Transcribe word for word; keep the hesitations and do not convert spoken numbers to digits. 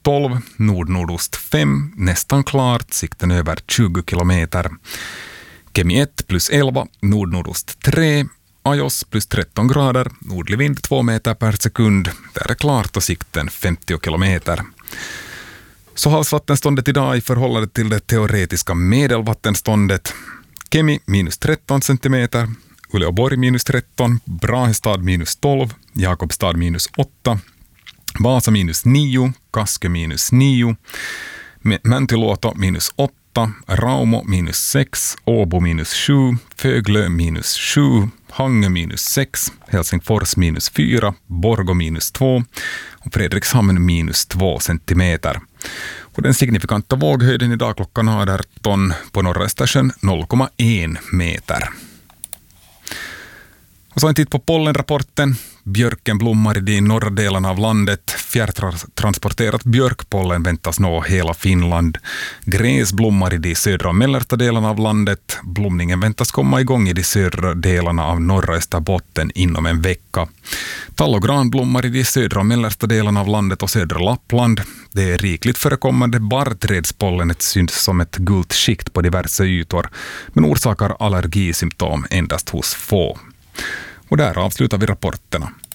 tolv, nord-nordost fem, nästan klart, sikten över tjugo kilometer. Kemi ett plus elva, nord-nordost tre, Ajos plus tretton grader, nordlig vind två meter per sekund, där är klart och sikten femtio kilometer. Så havsvattenståndet idag i förhållande till det teoretiska medelvattenståndet. Kemi minus tretton centimeter, Uleåborg minus tretton, Brahestad minus tolv, Jakobstad minus åtta, Vasa minus nio, Kaskö minus nio, Mäntyluoto minus åtta, Raumo minus sex, Åbo minus sju, Föglö minus sju, Hangö minus sex, Helsingfors minus fyra, Borgå minus två och Fredrikshamn minus två centimeter. Och den signifikanta våghöjden idag klockan arton på norra Östersjön noll komma en meter. Och så en titt på pollenrapporten. Björken blommar i de norra delarna av landet. Fjärrtransporterat björkpollen väntas nå hela Finland. Gräs blommar i de södra och mellersta delarna av landet. Blomningen väntas komma igång i de södra delarna av norra Österbotten inom en vecka. Tall och gran blommar i de södra och mellersta delarna av landet och södra Lappland. Det är rikligt förekommande barrträdspollenet syns som ett gult skikt på diverse ytor, men orsakar allergisymptom endast hos få. Och där avslutar vi rapporterna.